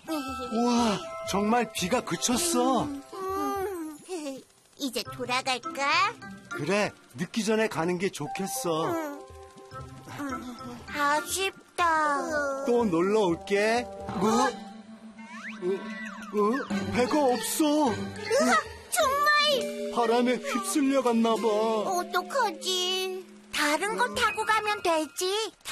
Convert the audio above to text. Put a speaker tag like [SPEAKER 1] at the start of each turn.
[SPEAKER 1] 우와, 정말 비가 그쳤어.
[SPEAKER 2] 이제 돌아갈까?
[SPEAKER 1] 그래, 늦기 전에 가는 게 좋겠어.
[SPEAKER 2] 아쉽다.
[SPEAKER 1] 또 놀러 올게. 배가 없어.
[SPEAKER 2] 정말
[SPEAKER 1] 바람에 휩쓸려 갔나 봐.
[SPEAKER 2] 어떡하지? 다른 거 타고 가면 되지.